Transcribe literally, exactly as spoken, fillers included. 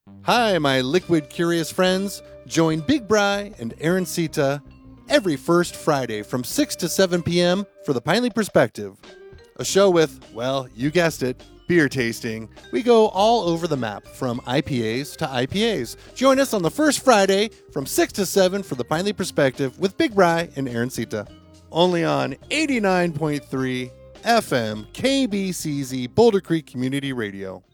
Hi, my liquid curious friends. Join Big Bri and Aaron Sita every first Friday from six to seven p.m. for The Pinely Perspective, a show with, well, you guessed it, beer tasting. We go all over the map, from I P As to I P As. Join us on the first Friday from six to seven for The Pinely Perspective with Big Bri and Aaron Sita. Only on eighty-nine point three F M K B C Z Boulder Creek Community Radio.